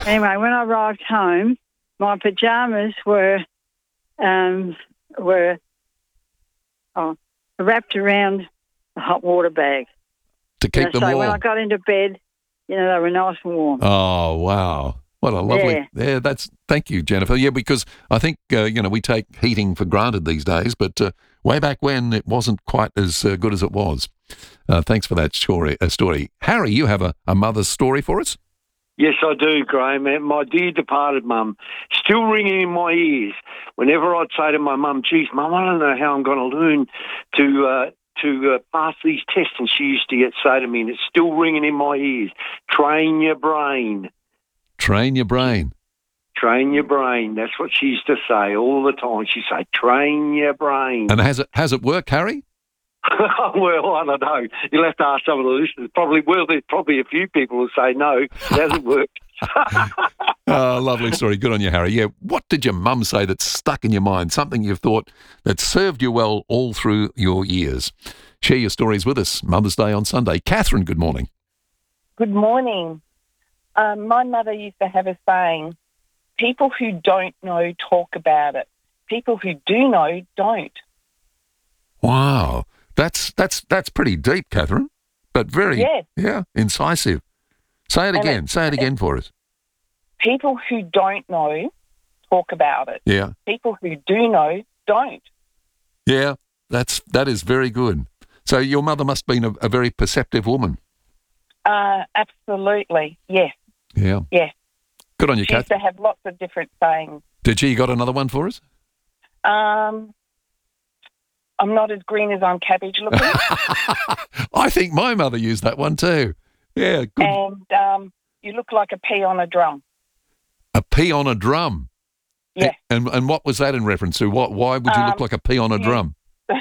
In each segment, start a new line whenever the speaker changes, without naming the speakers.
Anyway, when I arrived home, my pyjamas were wrapped around the hot water bag.
To keep them
so
warm.
when I got into bed, they were nice and warm.
Oh, wow. What a lovely... Yeah, thank you, Jennifer. Yeah, because I think, we take heating for granted these days, but way back when it wasn't quite as good as it was. Thanks for that story. Harry, you have a mother's story for us?
Yes, I do, Graham. And my dear departed mum, still ringing in my ears. Whenever I'd say to my mum, geez, Mum, I don't know how I'm going to learn to pass these tests. And she used to say to me, and it's still ringing in my ears, train your brain.
Train your brain.
Train your brain. That's what she used to say all the time. She'd say, train your brain.
And has it worked, Harry?
Well, I don't know. You'll have to ask some of the listeners. There's probably a few people who say no, it hasn't worked.
Lovely story. Good on you, Harry. Yeah, what did your mum say that stuck in your mind? Something you've thought that served you well all through your years. Share your stories with us. Mother's Day on Sunday. Catherine, good morning.
Good morning. My mother used to have a saying, people who don't know talk about it. People who do know don't.
Wow. That's pretty deep, Catherine, but very, incisive. Say it again. Say it again for us.
People who don't know talk about it.
Yeah.
People who do know don't.
Yeah, that is very good. So your mother must have been a very perceptive woman.
Absolutely, yes.
Yeah.
Yes.
Good on you,
She used to have lots of different sayings.
Did she got another one for us?
I'm not as green as I'm cabbage looking.
I think my mother used that one too. Yeah, good.
And you look like a pea on a drum.
A pea on a drum?
Yes.
And what was that in reference to? Why would you look like a pea on a drum?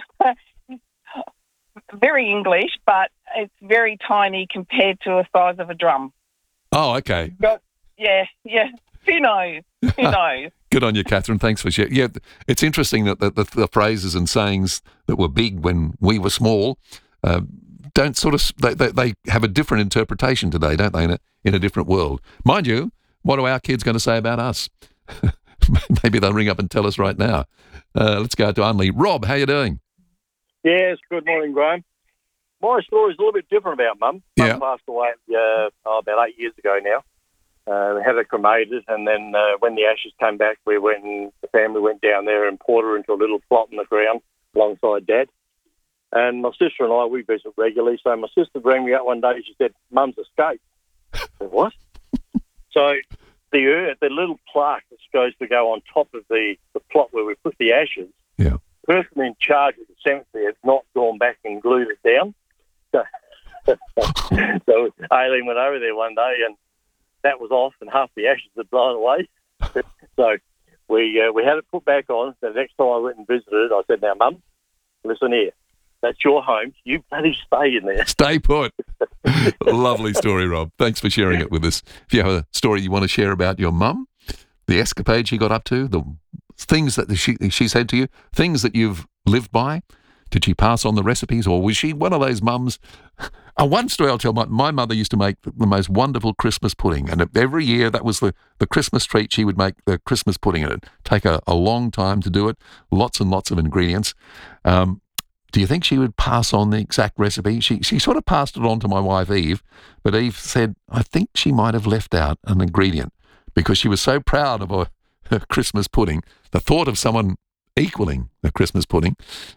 Very English, but it's very tiny compared to the size of a drum.
Oh, okay.
Yeah. Who knows? Who knows?
Good on you, Catherine. Thanks for sharing. Yeah, it's interesting that the phrases and sayings that were big when we were small don't sort of they have a different interpretation today, don't they? In a different world, mind you. What are our kids going to say about us? Maybe they'll ring up and tell us right now. Let's go to Unley. Rob, how you doing?
Yes, good morning, Graham. My story is a little bit different about Mum.
Yeah.
Mum passed away about 8 years ago now. We had her cremated, and then when the ashes came back, the family went down there and poured her into a little plot in the ground alongside Dad. And my sister and I, we visit regularly. So my sister rang me up one day. She said, "Mum's escaped." I said, "What?" So the little plaque that's supposed to go on top of the plot where we put the ashes,
yeah,
the person in charge of the cemetery has not gone back and glued it down. So Aileen went over there one day and that was off and half the ashes had blown away. So we had it put back on. The next time I went and visited, I said, "Now, Mum, listen here. That's your home. You bloody stay in there.
Stay put." Lovely story, Rob. Thanks for sharing it with us. If you have a story you want to share about your mum, the escapade she got up to, the things that she said to you, things that you've lived by, did she pass on the recipes, or was she one of those mums? One story I'll tell, my mother used to make the most wonderful Christmas pudding, and every year that was the Christmas treat. She would make the Christmas pudding, and it'd take a long time to do it, lots and lots of ingredients. Do you think she would pass on the exact recipe? She sort of passed it on to my wife, Eve, but Eve said, I think she might have left out an ingredient because she was so proud of her Christmas pudding. The thought of someone equaling the Christmas pudding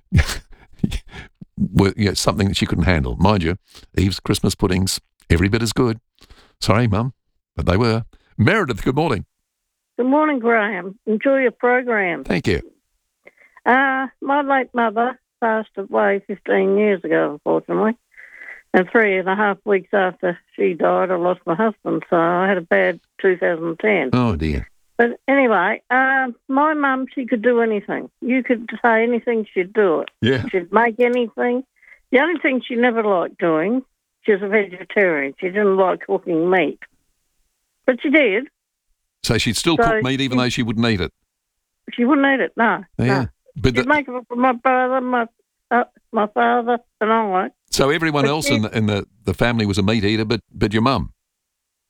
was something that she couldn't handle. Mind you, Eve's Christmas puddings, every bit as good. Sorry, Mum, but they were. Meredith, good morning.
Good morning, Graham. Enjoy your program.
Thank you.
My late mother passed away 15 years ago, unfortunately. And 3.5 weeks after she died, I lost my husband. So I had a bad 2010.
Oh, dear.
But anyway, my mum, she could do anything. You could say anything, she'd do it.
Yeah.
She'd make anything. The only thing she never liked doing, she was a vegetarian. She didn't like cooking meat. But she did.
So she'd still cook meat even though she wouldn't eat it?
She wouldn't eat it, no.
Yeah.
No.
But
she'd make it for my brother, my father, and I.
So everyone else in the family was a meat eater, but your mum?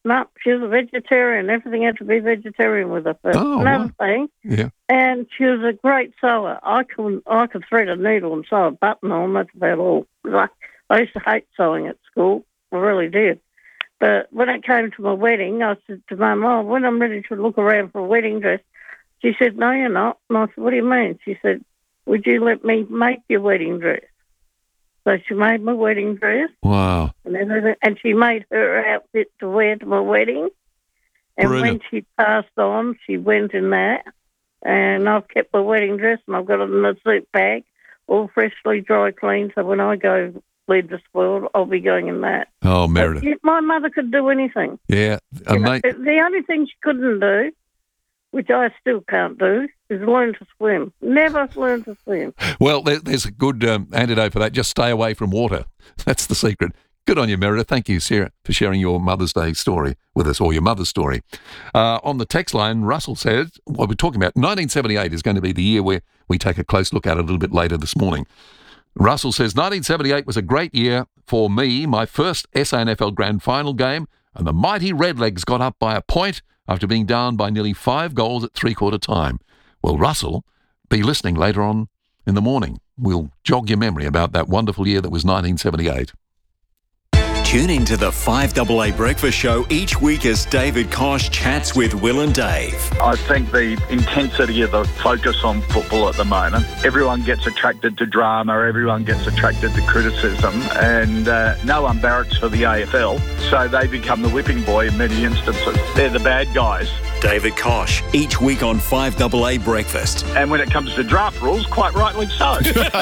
no, she was a vegetarian. Everything had to be vegetarian with her. But
Oh,
another thing,
Yeah.
and she was a great sewer. I could thread a needle and sew a button on. That's about all. I used to hate sewing at school. I really did. But when it came to my wedding, I said to Mum, "Oh, when I'm ready to look around for a wedding dress," she said, "No, you're not." And I said, "What do you mean?" She said, "Would you let me make your wedding dress?" So she made my wedding dress
Wow.
and everything, and she made her outfit to wear to my wedding. And
Brilliant.
when she passed on, she went in that, and I've kept my wedding dress, and I've got it in a suit bag, all freshly dry cleaned. So when I go leave this world, I'll be going in that.
Oh, Meredith.
But my mother could do anything.
Yeah.
You know,
Mate.
the only thing she couldn't do, which I still can't do, is learn to swim. Never learn to swim.
Well, there's a good antidote for that. Just stay away from water. That's the secret. Good on you, Meredith. Thank you, Sarah, for sharing your Mother's Day story with us, or your mother's story. On the text line, Russell says, what we're talking about, 1978 is going to be the year where we take a close look at it a little bit later this morning. Russell says, 1978 was a great year for me, my first SANFL Grand Final game, and the mighty Redlegs got up by a point after being down by nearly 5 goals at three-quarter time. Well, Russell, be listening later on in the morning. We'll jog your memory about that wonderful year that was 1978.
Tune in to the 5AA Breakfast Show each week as David Kosh chats with Will and Dave.
I think the intensity of the focus on football at the moment, everyone gets attracted to drama, everyone gets attracted to criticism, and no one barracks for the AFL, so they become the whipping boy in many instances. They're the bad guys.
David Kosh, each week on 5AA Breakfast.
And when it comes to draft rules, quite rightly so.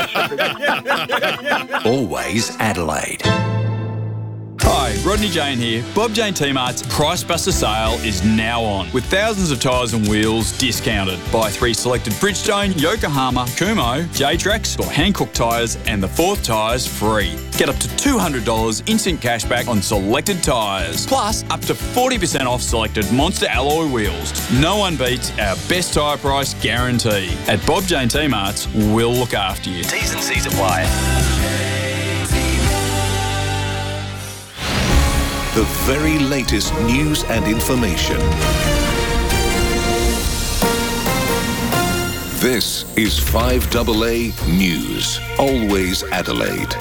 Always Adelaide.
Hi, Rodney Jane here. Bob Jane T-Mart's Price Buster sale is now on, with thousands of tyres and wheels discounted. Buy 3 selected Bridgestone, Yokohama, Kumho, J-Trax or Hankook tyres and the 4th tyres free. Get up to $200 instant cashback on selected tyres, plus up to 40% off selected Monster alloy wheels. No one beats our best tyre price guarantee. At Bob Jane T-Mart's, we'll look after you.
T's and C's apply. The very latest news and information. This is 5AA News. Always Adelaide.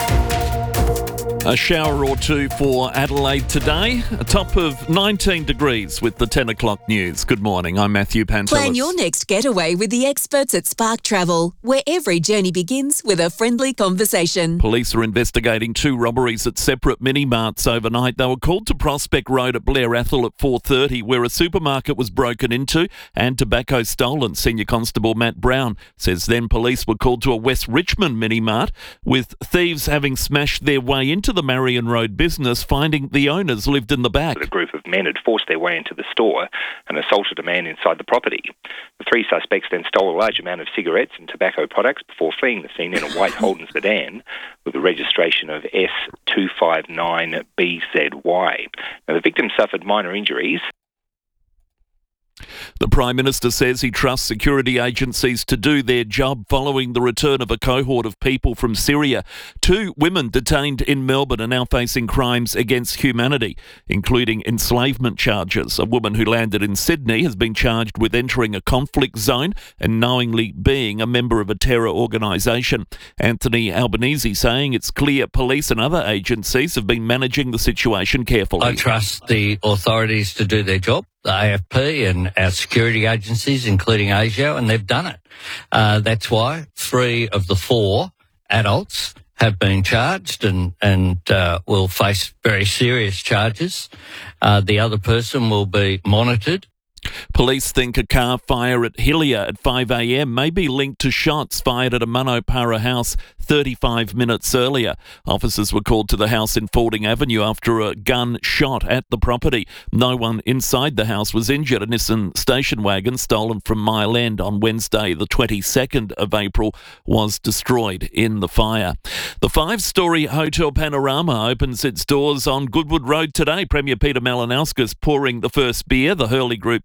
A shower or two for Adelaide today. A top of 19 degrees with the 10 o'clock news. Good morning, I'm Matthew Pantelis.
Plan your next getaway with the experts at Spark Travel, where every journey begins with a friendly conversation.
Police are investigating 2 robberies at separate mini-marts overnight. They were called to Prospect Road at Blair Athol at 4:30, where a supermarket was broken into and tobacco stolen. Senior Constable Matt Brown says then police were called to a West Richmond mini-mart, with thieves having smashed their way into the Marion Road business, finding the owners lived in the back.
A group of men had forced their way into the store and assaulted a man inside the property. The 3 suspects then stole a large amount of cigarettes and tobacco products before fleeing the scene in a white Holden sedan with a registration of S259BZY. Now, the victim suffered minor injuries.
The Prime Minister says he trusts security agencies to do their job following the return of a cohort of people from Syria. 2 women detained in Melbourne are now facing crimes against humanity, including enslavement charges. A woman who landed in Sydney has been charged with entering a conflict zone and knowingly being a member of a terror organisation. Anthony Albanese saying it's clear police and other agencies have been managing the situation carefully.
I trust the authorities to do their job, the AFP and our security agencies, including ASIO, and they've done it. That's why 3 of the 4 adults have been charged and will face very serious charges. The other person will be monitored.
Police think a car fire at Hillier at 5 a.m. may be linked to shots fired at a Manopara house 35 minutes earlier. Officers were called to the house in Fording Avenue after a gun shot at the property. No one inside the house was injured. A Nissan station wagon stolen from Mile End on Wednesday, the 22nd of April, was destroyed in the fire. The 5-storey Hotel Panorama opens its doors on Goodwood Road today. Premier Peter Malinauskas pouring the first beer. The Hurley Group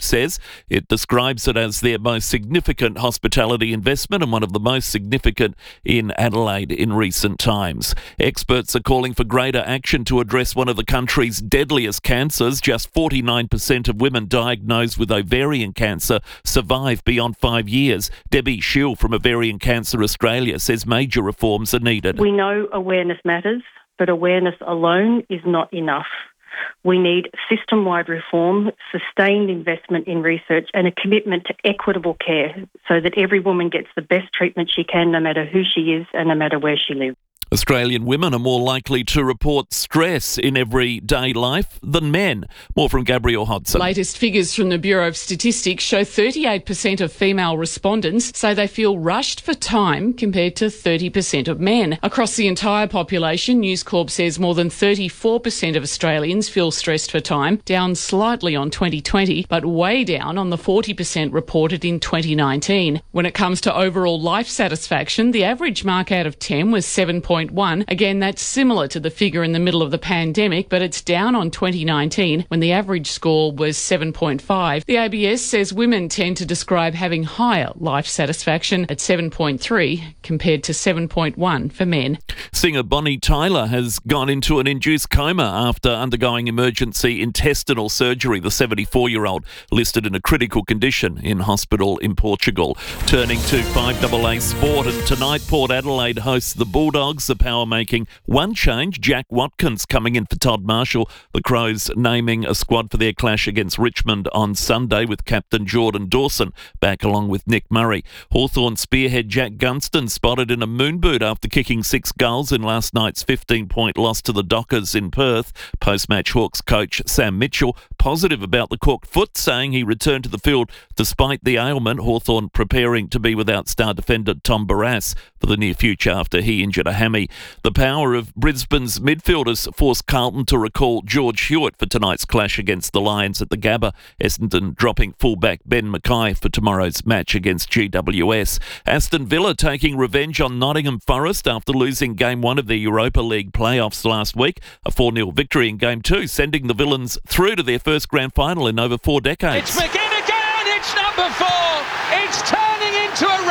says. It describes it as their most significant hospitality investment and one of the most significant in Adelaide in recent times. Experts are calling for greater action to address one of the country's deadliest cancers. Just 49% of women diagnosed with ovarian cancer survive beyond 5 years. Debbie Schill from Ovarian Cancer Australia says major reforms are needed.
We know awareness matters, but awareness alone is not enough. We need system-wide reform, sustained investment in research and a commitment to equitable care so that every woman gets the best treatment she can, no matter who she is and no matter where she lives.
Australian women are more likely to report stress in everyday life than men. More from Gabrielle Hodson.
Latest figures from the Bureau of Statistics show 38% of female respondents say they feel rushed for time compared to 30% of men. Across the entire population, News Corp says more than 34% of Australians feel stressed for time, down slightly on 2020, but way down on the 40% reported in 2019. When it comes to overall life satisfaction, the average mark out of 10 was 7.1. Again, that's similar to the figure in the middle of the pandemic, but it's down on 2019 when the average score was 7.5. The ABS says women tend to describe having higher life satisfaction at 7.3 compared to 7.1 for men.
Singer Bonnie Tyler has gone into an induced coma after undergoing emergency intestinal surgery. The 74-year-old listed in a critical condition in hospital in Portugal. Turning to 5AA sport, and tonight Port Adelaide hosts the Bulldogs. The Power making one change, Jack Watkins coming in for Todd Marshall. The Crows naming a squad for their clash against Richmond on Sunday with captain Jordan Dawson back along with Nick Murray. Hawthorn spearhead Jack Gunston spotted in a moon boot after kicking 6 goals in last night's 15-point loss to the Dockers in Perth. Post-match Hawks coach Sam Mitchell positive about the corked foot, saying he returned to the field despite the ailment. Hawthorn preparing to be without star defender Tom Barrass for the near future after he injured a hammy. The power of Brisbane's midfielders forced Carlton to recall George Hewitt for tonight's clash against the Lions at the Gabba. Essendon dropping fullback Ben Mackay for tomorrow's match against GWS. Aston Villa taking revenge on Nottingham Forest after losing Game 1 of their Europa League playoffs last week. A 4-0 victory in Game 2, sending the Villains through to their first grand final in over 4 decades.
It's McGinn again, it's number 4. It's turning into a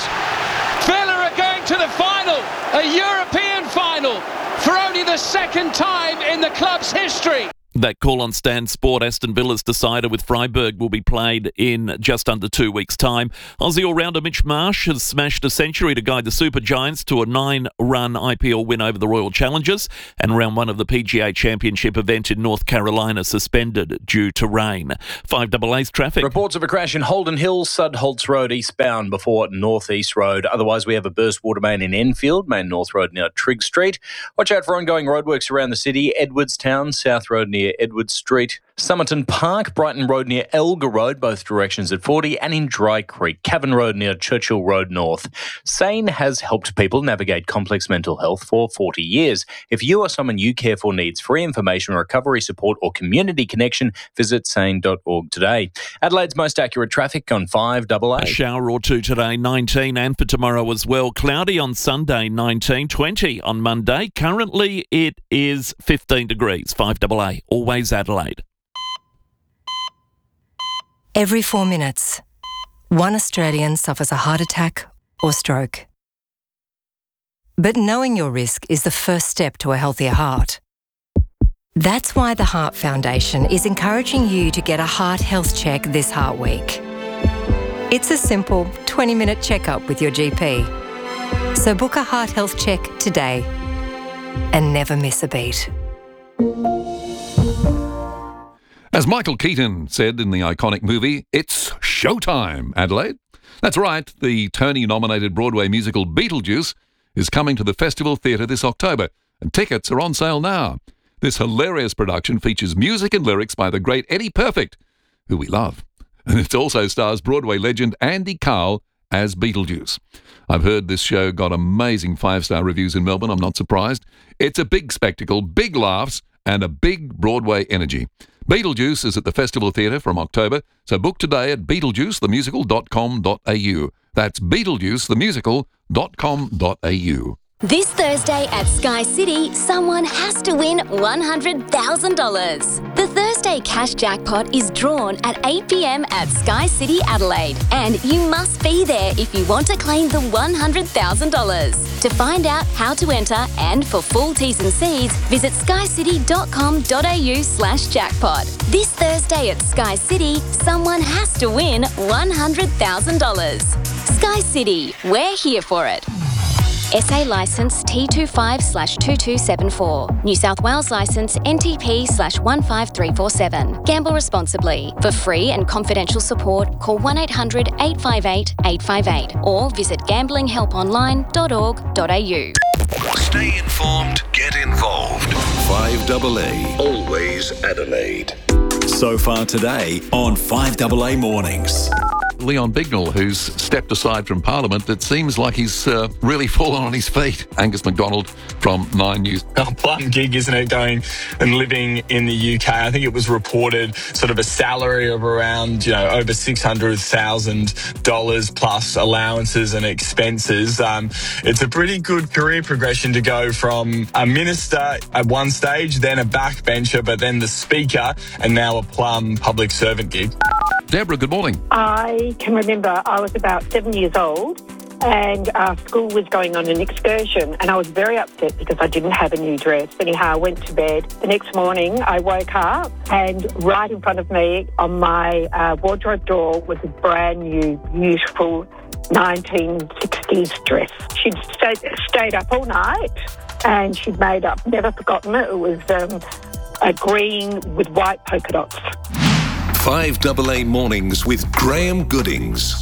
rout. Villa are going to the final, a European final, for only the second time in the club's history.
That call on Stan Sport, Aston Villa's decider with Freiburg, will be played in just under 2 weeks' time. Aussie all-rounder Mitch Marsh has smashed a century to guide the Super Giants to a 9-run IPL win over the Royal Challengers, and round 1 of the PGA Championship event in North Carolina suspended due to rain. 5AA's traffic.
Reports of a crash in Holden Hills, Sudholtz Road eastbound before North East Road. Otherwise, we have a burst water main in Enfield, Main North Road near Trigg Street. Watch out for ongoing roadworks around the city. Edwardstown, South Road near Edwards Street. Somerton Park, Brighton Road near Elgar Road, both directions at 40, and in Dry Creek, Cavan Road near Churchill Road North. SANE has helped people navigate complex mental health for 40 years. If you or someone you care for needs free information, recovery support or community connection, visit sane.org today. Adelaide's most accurate traffic on 5AA.
A shower or two today, 19, and for tomorrow as well. Cloudy on Sunday, 19, 20 on Monday. Currently it is 15 degrees. 5AA, always Adelaide.
Every 4 minutes, one Australian suffers a heart attack or stroke. But knowing your risk is the first step to a healthier heart. That's why the Heart Foundation is encouraging you to get a heart health check this Heart Week. It's a simple 20-minute checkup with your GP. So book a heart health check today and never miss a beat.
As Michael Keaton said in the iconic movie, it's showtime, Adelaide. That's right, the Tony-nominated Broadway musical Beetlejuice is coming to the Festival Theatre this October, and tickets are on sale now. This hilarious production features music and lyrics by the great Eddie Perfect, who we love. And it also stars Broadway legend Andy Carl as Beetlejuice. I've heard this show got amazing 5-star reviews in Melbourne. I'm not surprised. It's a big spectacle, big laughs, and a big Broadway energy. Beetlejuice is at the Festival Theatre from October, so book today at beetlejuicethemusical.com.au. That's beetlejuicethemusical.com.au.
This Thursday at Sky City, someone has to win $100,000. The Thursday cash jackpot is drawn at 8 p.m. at Sky City Adelaide, and you must be there if you want to claim the $100,000. To find out how to enter and for full T's and C's, visit skycity.com.au/jackpot. This Thursday at Sky City, someone has to win $100,000. Sky City, we're here for it. SA licence T25/2274. New South Wales licence NTP/15347. Gamble responsibly. For free and confidential support, call 1800 858 858 or visit gamblinghelponline.org.au.
Stay informed, get involved. 5AA, always Adelaide.
So far today on 5AA Mornings.
Leon Bignell, who's stepped aside from Parliament, it seems like he's really fallen on his feet. Angus MacDonald from 9 News.
A plum gig, isn't it, going and living in the UK? I think it was reported sort of a salary of around, over $600,000 plus allowances and expenses. It's a pretty good career progression to go from a minister at one stage, then a backbencher, but then the speaker, and now a plum public servant gig.
Deborah, good morning.
I can remember I was about 7 years old and our school was going on an excursion and I was very upset because I didn't have a new dress. Anyhow, I went to bed. The next morning I woke up and right in front of me on my wardrobe door was a brand new, beautiful 1960s dress. She'd stayed up all night and she'd made up, never forgotten it. It was a green with white polka dots.
5AA Mornings with Graham Goodings.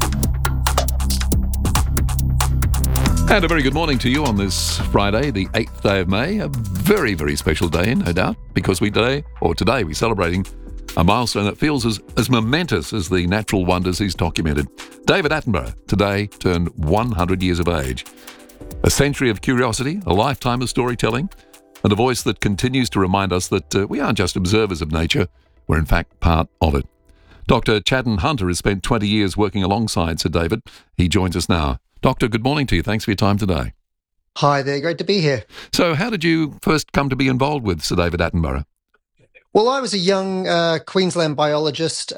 And a very good morning to you on this Friday, the 8th day of May. A very, very special day, no doubt, because today we're celebrating a milestone that feels as momentous as the natural wonders he's documented. David Attenborough today turned 100 years of age. A century of curiosity, a lifetime of storytelling, and a voice that continues to remind us that we aren't just observers of nature, we're in fact part of it. Dr. Chadden Hunter has spent 20 years working alongside Sir David. He joins us now. Doctor, good morning to you. Thanks for your time today.
Hi there, great to be here.
So how did you first come to be involved with Sir David Attenborough?
Well, I was a young Queensland biologist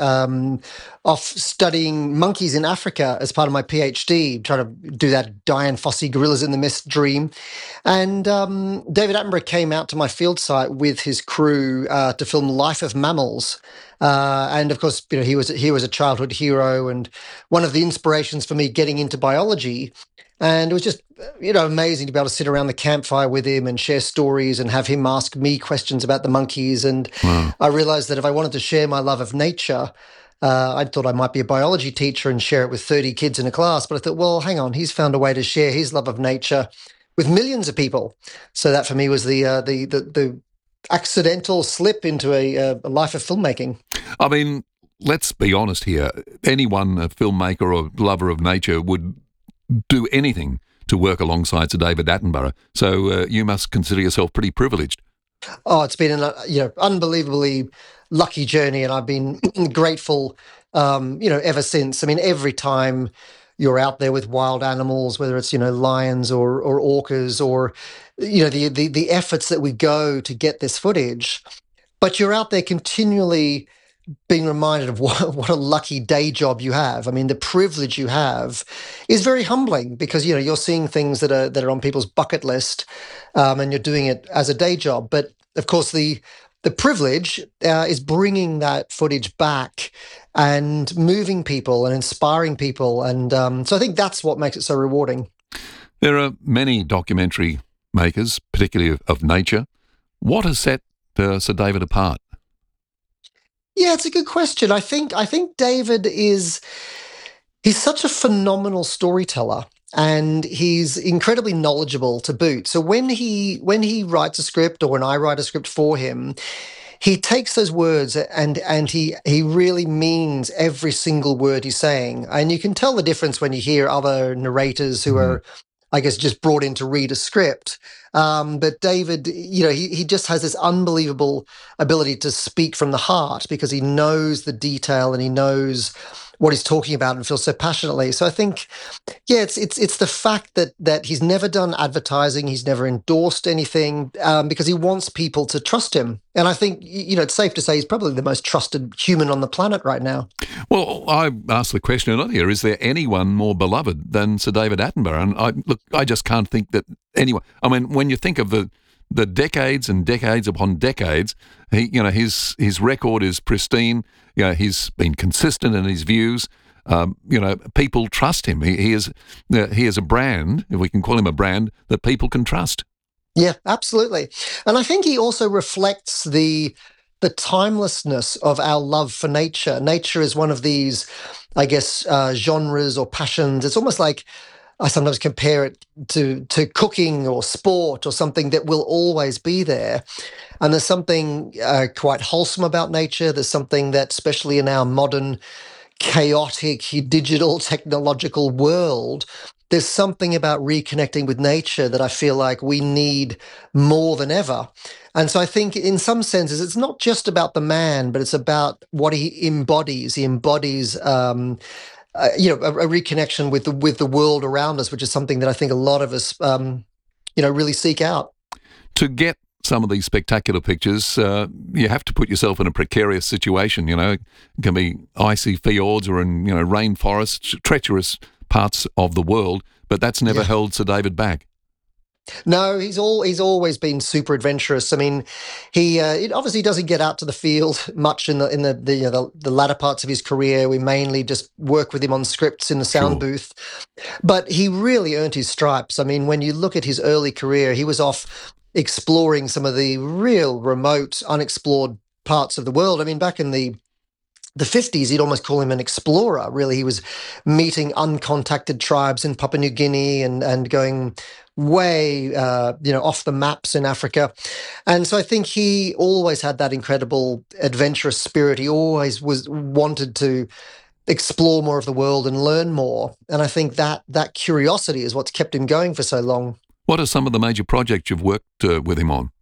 off studying monkeys in Africa as part of my PhD, trying to do that Dian Fossey Gorillas in the Mist dream. And David Attenborough came out to my field site with his crew to film Life of Mammals. And of course, he was a childhood hero and one of the inspirations for me getting into biology. And it was just, amazing to be able to sit around the campfire with him and share stories and have him ask me questions about the monkeys. And I realized that if I wanted to share my love of nature, I thought I might be a biology teacher and share it with 30 kids in a class. But I thought, well, hang on, he's found a way to share his love of nature with millions of people. So that for me was the accidental slip into a life of filmmaking.
I mean, let's be honest here. Anyone, a filmmaker or lover of nature, would do anything to work alongside Sir David Attenborough. So you must consider yourself pretty privileged.
Oh, it's been an unbelievably lucky journey, and I've been grateful, ever since. I mean, every time you're out there with wild animals, whether it's lions or orcas or the efforts that we go to get this footage, but you're out there continually being reminded of what a lucky day job you have. I mean, the privilege you have is very humbling because, you're seeing things that are on people's bucket list and you're doing it as a day job. But of course, the privilege is bringing that footage back and moving people and inspiring people. And so I think that's what makes it so rewarding.
There are many documentary makers, particularly of nature. What has set Sir David apart?
Yeah, it's a good question. I think David he's such a phenomenal storyteller and he's incredibly knowledgeable to boot. So when he writes a script or when I write a script for him, he takes those words and he really means every single word he's saying. And you can tell the difference when you hear other narrators who are, I guess, just brought in to read a script. But David, he just has this unbelievable ability to speak from the heart because he knows the detail and he knows what he's talking about and feels so passionately. So I think, yeah, it's the fact that he's never done advertising, he's never endorsed anything, because he wants people to trust him. And I think, it's safe to say he's probably the most trusted human on the planet right now.
Well, I asked the question earlier, is there anyone more beloved than Sir David Attenborough? And I just can't think that anyone. I mean, when you think of the decades and decades upon decades, his record is pristine. He's been consistent in his views. People trust him. He is a brand, if we can call him a brand, that people can trust.
Yeah, absolutely. And I think he also reflects the timelessness of our love for nature. Nature is one of these, I guess, genres or passions. It's almost like I sometimes compare it to cooking or sport or something that will always be there. And there's something quite wholesome about nature. There's something that, especially in our modern, chaotic, digital, technological world, there's something about reconnecting with nature that I feel like we need more than ever. And so I think in some senses, it's not just about the man, but it's about what he embodies. He embodies a reconnection with the world around us, which is something that I think a lot of us, really seek out.
To get some of these spectacular pictures, you have to put yourself in a precarious situation. It can be icy fjords or in rainforests, treacherous parts of the world, but that's never held Sir David back.
No, he's always been super adventurous. I mean, he obviously doesn't get out to the field much in the latter parts of his career. We mainly just work with him on scripts in the sound booth, but he really earned his stripes. I mean, when you look at his early career, he was off exploring some of the real remote, unexplored parts of the world. I mean, back in the 50s, you'd almost call him an explorer, really. He was meeting uncontacted tribes in Papua New Guinea and going way, off the maps in Africa. And so I think he always had that incredible adventurous spirit. He always wanted to explore more of the world and learn more. And I think that curiosity is what's kept him going for so long.
What are some of the major projects you've worked with him on?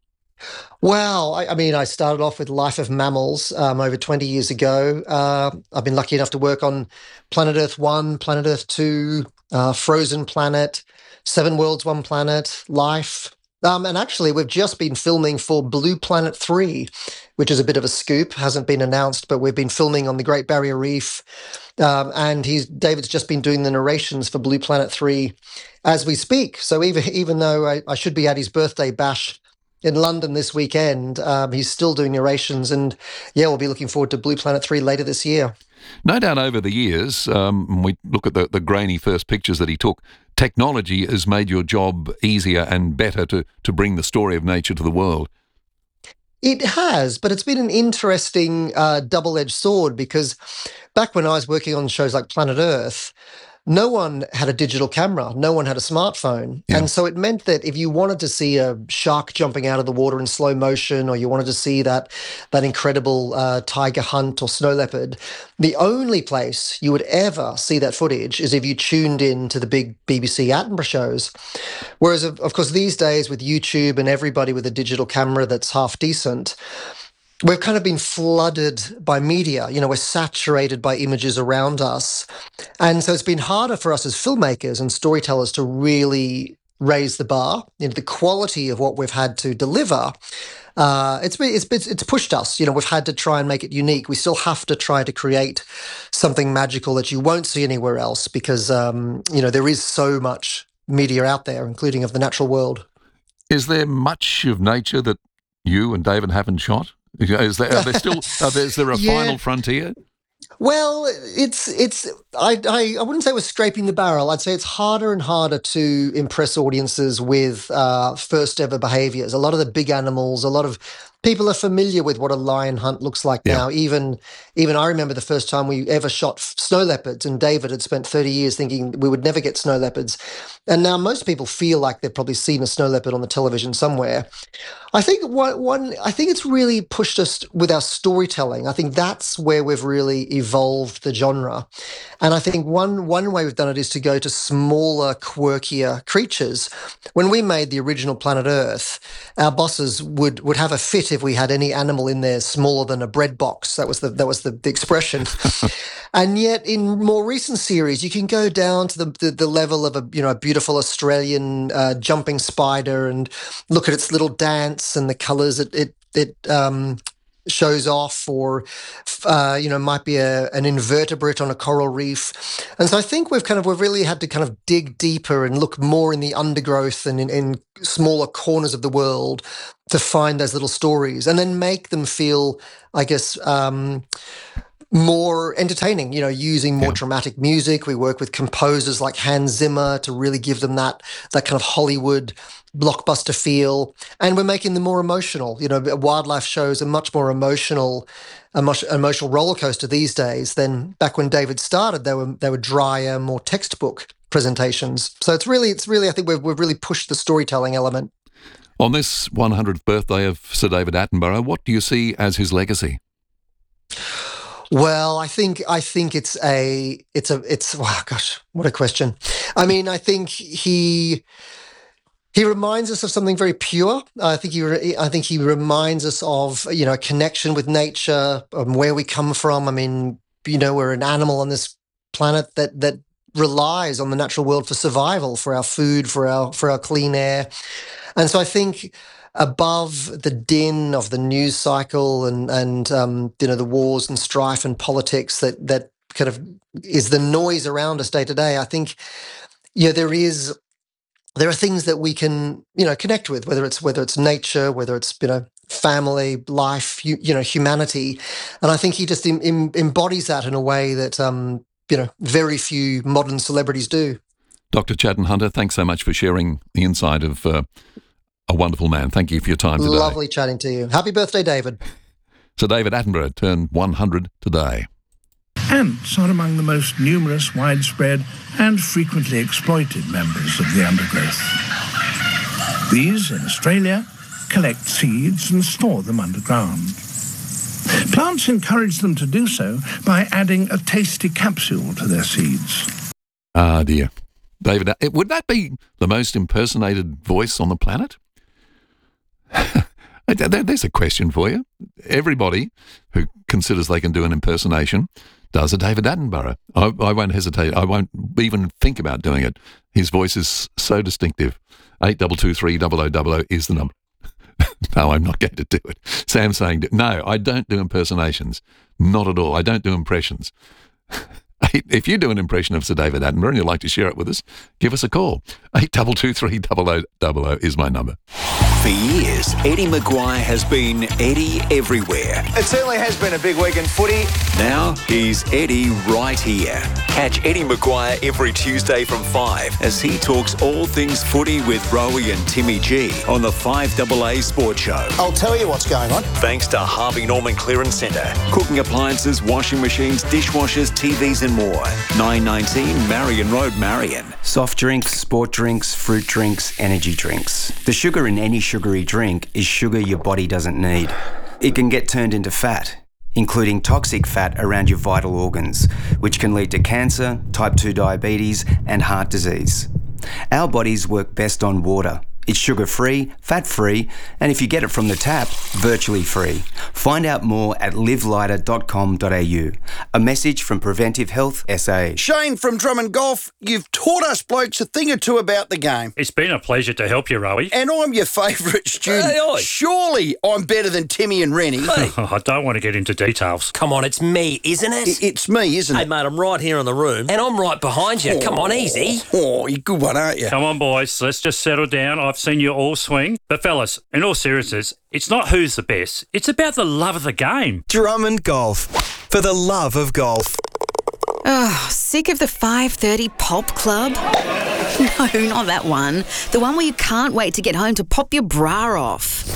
Well, I started off with Life of Mammals over 20 years ago. I've been lucky enough to work on Planet Earth 1, Planet Earth 2, Frozen Planet, 7 Worlds, 1 Planet, Life. And actually, we've just been filming for Blue Planet 3, which is a bit of a scoop, hasn't been announced, but we've been filming on the Great Barrier Reef. And David's just been doing the narrations for Blue Planet 3 as we speak. So even though I should be at his birthday bash in London this weekend, he's still doing narrations, and we'll be looking forward to Blue Planet 3 later this year.
No doubt over the years, we look at the grainy first pictures that he took, technology has made your job easier and better to bring the story of nature to the world.
It has, but it's been an interesting double-edged sword, because back when I was working on shows like Planet Earth, no one had a digital camera. No one had a smartphone. Yeah. And so it meant that if you wanted to see a shark jumping out of the water in slow motion, or you wanted to see that incredible tiger hunt or snow leopard, the only place you would ever see that footage is if you tuned in to the big BBC Attenborough shows. Whereas, of course, these days with YouTube and everybody with a digital camera that's half decent, we've kind of been flooded by media. We're saturated by images around us. And so it's been harder for us as filmmakers and storytellers to really raise the bar. The quality of what we've had to deliver, it's pushed us. We've had to try and make it unique. We still have to try to create something magical that you won't see anywhere else, because, there is so much media out there, including of the natural world.
Is there much of nature that you and David haven't shot? Is there a final frontier?
Well, I wouldn't say we're scraping the barrel. I'd say it's harder and harder to impress audiences with first ever behaviors. A lot of the big animals, a lot of people are familiar with what a lion hunt looks like now. Even I remember the first time we ever shot snow leopards, and David had spent 30 years thinking we would never get snow leopards. And now most people feel like they've probably seen a snow leopard on the television somewhere. I think I think it's really pushed us with our storytelling. I think that's where we've really evolved the genre. And I think one way we've done it is to go to smaller, quirkier creatures. When we made the original Planet Earth, our bosses would have a fit if we had any animal in there smaller than a bread box. That was the expression. And yet, in more recent series, you can go down to the level of a beautiful Australian jumping spider and look at its little dance and the colours it shows off, or might be an invertebrate on a coral reef. And so I think we've really had to kind of dig deeper and look more in the undergrowth and in smaller corners of the world to find those little stories, and then make them feel, I guess, more entertaining, using more dramatic music. We work with composers like Hans Zimmer to really give them that kind of Hollywood blockbuster feel. And we're making them more emotional. Wildlife shows are much more emotional roller coaster these days than back when David started. They were drier, more textbook presentations. So it's really, I think we've really pushed the storytelling element.
On this 100th birthday of Sir David Attenborough, what do you see as his legacy?
Well, I think it's wow, gosh, what a question. I mean, I think he reminds us of something very pure. I think he reminds us of a connection with nature, where we come from. I mean, we're an animal on this planet that relies on the natural world for survival, for our food, for our clean air. And so I think above the din of the news cycle and the wars and strife and politics that kind of is the noise around us day to day, I think there are things that we can connect with, whether it's nature, whether it's family, life, humanity, and I think he just embodies that in a way that very few modern celebrities do.
Dr. Chadden Hunter, thanks so much for sharing the insight of a wonderful man. Thank you for your time today.
Lovely chatting to you. Happy birthday, David.
So David Attenborough turned 100 today.
Ants are among the most numerous, widespread and frequently exploited members of the undergrowth. These, in Australia, collect seeds and store them underground. Plants encourage them to do so by adding a tasty capsule to their seeds.
Ah, dear. David, would that be the most impersonated voice on the planet? There's a question for you. Everybody who considers they can do an impersonation does a David Attenborough. I won't hesitate. I won't even think about doing it. His voice is so distinctive. 8223 is the number. No, I'm not going to do it. Sam's saying, no, I don't do impersonations. Not at all. I don't do impressions. If you do an impression of Sir David Attenborough and you'd like to share it with us, give us a call. 8223 is my number.
For years, Eddie Maguire has been Eddie everywhere.
It certainly has been a big week in footy.
Now he's Eddie right here. Catch Eddie Maguire every Tuesday from 5 as he talks all things footy with Rowie and Timmy G on the 5AA Sports Show.
I'll tell you what's going on.
Thanks to Harvey Norman Clearance Centre. Cooking appliances, washing machines, dishwashers, TVs and more. 919 Marion Road, Marion.
Soft drinks, sport drinks, fruit drinks, energy drinks. The sugar in any sugary drink is sugar your body doesn't need. It can get turned into fat, including toxic fat around your vital organs, which can lead to cancer, type 2 diabetes, and heart disease. Our bodies work best on water. It's sugar-free, fat-free, and if you get it from the tap, virtually free. Find out more at livelighter.com.au. A message from Preventive Health SA.
Shane from Drummond Golf, you've taught us blokes a thing or two about the game.
It's been a pleasure to help you, Rowie.
And I'm your favourite student.
Hey, oi.
Surely I'm better than Timmy and Rennie.
Hey. I don't want to get into details.
Come on, it's me, isn't it?
It's me, isn't it?
Hey, mate, I'm right here in the room, and I'm right behind you. Come on, easy.
Oh, you're a good one, aren't you?
Come on, boys, let's just settle down. I've seen you all swing. But, fellas, in all seriousness, it's not who's the best. It's about the love of the game.
Drummond Golf. For the love of golf.
Oh, sick of the 5:30 pop club? No, not that one. The one where you can't wait to get home to pop your bra off.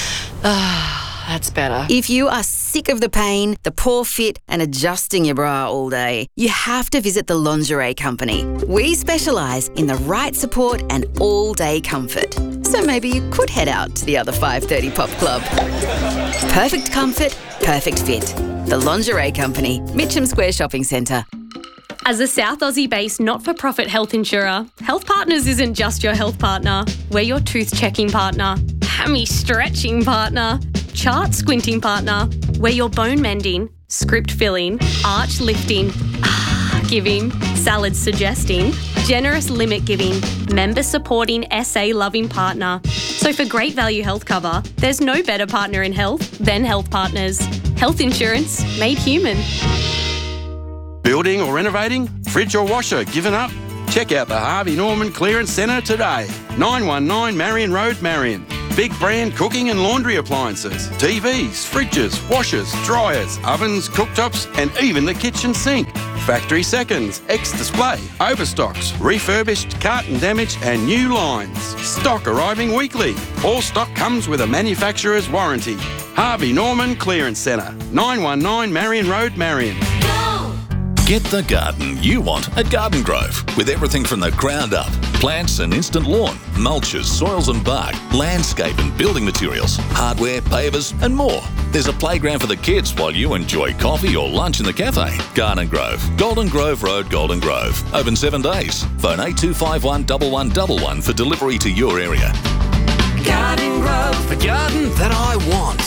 That's better.
If you are sick of the pain, the poor fit, and adjusting your bra all day, you have to visit the Lingerie Company. We specialise in the right support and all-day comfort. So maybe you could head out to the other 5:30 pop club. Perfect comfort, perfect fit. The Lingerie Company, Mitcham Square Shopping Centre.
As a South Aussie-based not-for-profit health insurer, Health Partners isn't just your health partner. We're your tooth-checking partner, hammy stretching partner, chart squinting partner. We're your bone mending, script filling, arch lifting, giving, salad suggesting, generous limit giving, member supporting, SA loving partner. So for great value health cover, there's no better partner in health than Health Partners. Health insurance made human.
Building or renovating? Fridge or washer given up? Check out the Harvey Norman Clearance Centre today. 919 Marion Road, Marion. Big brand cooking and laundry appliances, TVs, fridges, washers, dryers, ovens, cooktops and even the kitchen sink. Factory seconds, ex-display, overstocks, refurbished, carton damage and new lines. Stock arriving weekly. All stock comes with a manufacturer's warranty. Harvey Norman Clearance Centre, 919 Marion Road, Marion.
Get the garden you want at Garden Grove, with everything from the ground up. Plants and instant lawn, mulches, soils and bark, landscape and building materials, hardware, pavers and more. There's a playground for the kids while you enjoy coffee or lunch in the cafe. Garden Grove, Golden Grove Road, Golden Grove. Open 7 days. Phone 8251 1111 for delivery to your area.
Garden Grove, the garden that I want.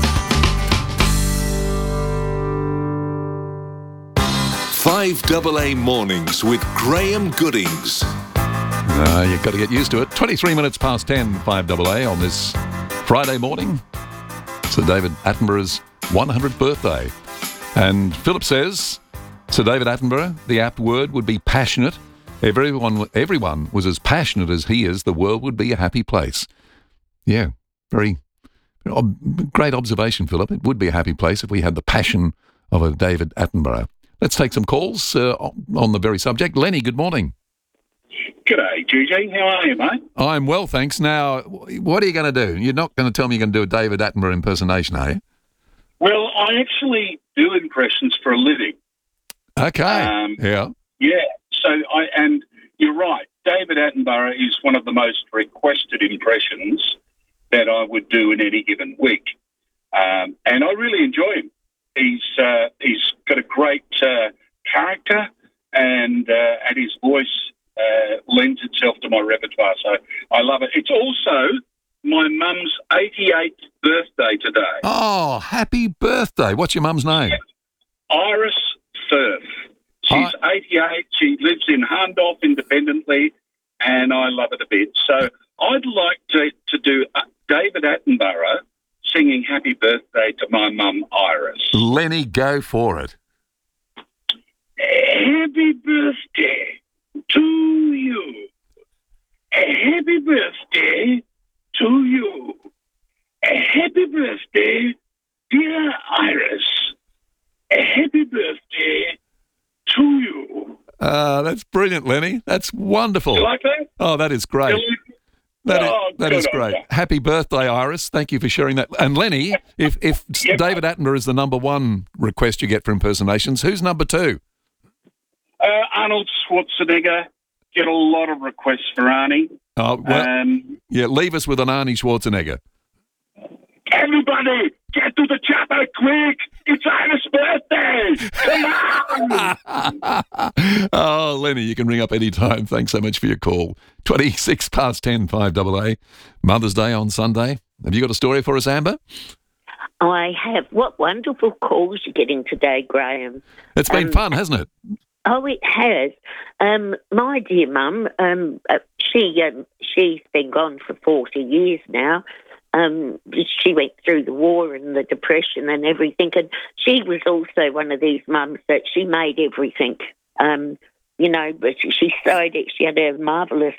5AA Mornings with Graham Goodings.
You've got to get used to it. 23 minutes past 10, 5AA on this Friday morning. Sir David Attenborough's 100th birthday. And Philip says, Sir David Attenborough, the apt word would be passionate. If everyone was as passionate as he is, the world would be a happy place. Yeah, very great observation, Philip. It would be a happy place if we had the passion of a David Attenborough. Let's take some calls on the very subject. Lenny, good morning.
G'day, GG. How are you, mate?
I'm well, thanks. Now, what are you going to do? You're not going to tell me you're going to do a David Attenborough impersonation, are you?
Well, I actually do impressions for a living.
Okay. Yeah.
Yeah. So and you're right. David Attenborough is one of the most requested impressions that I would do in any given week, and I really enjoy him. He's got a great character, and his voice lends itself to my repertoire. So I love it. It's also my mum's 88th birthday today.
Oh, happy birthday! What's your mum's name?
Iris Firth. She's 88. She lives in Hahndorf independently, and I love it a bit. So I'd like to do David Attenborough singing happy birthday to my mum, Iris.
Lenny, go for it.
Happy birthday to you. Happy birthday to you. Happy birthday, dear Iris. Happy birthday to you.
That's brilliant, Lenny. That's wonderful.
You like that?
Oh, that is great. That is great. Happy birthday, Iris. Thank you for sharing that. And Lenny, if David Attenborough is the number one request you get for impersonations, who's number two?
Arnold Schwarzenegger. Get a lot of requests for Arnie.
Oh, well, yeah, leave us with an Arnie Schwarzenegger.
Everybody, get to the chopper quick. It's Iris' birthday. Come on.
Oh, Lenny, you can ring up any time. Thanks so much for your call. 26 past 10, 5AA. Mother's Day on Sunday. Have you got a story for us, Amber?
I have. What wonderful calls you're getting today, Graham.
It's been fun, hasn't it?
Oh, it has. My dear mum, she's been gone for 40 years now. She went through the war and the Depression and everything, and she was also one of these mums that she made everything. But she sewed it. She had a marvellous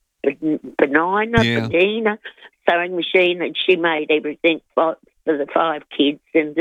Bedina sewing machine, and she made everything for the 5 kids. And